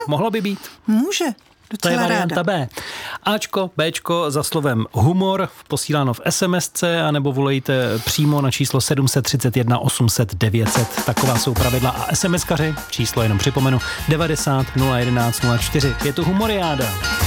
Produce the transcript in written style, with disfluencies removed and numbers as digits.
Mohlo by být? Může. To je varianta B. Ačko, Bčko za slovem humor posíláno v SMSce, anebo volejte přímo na číslo 731 800 900. Taková jsou pravidla a SMSkaři, číslo jenom připomenu, 90 011 04. Je tu humoriáda.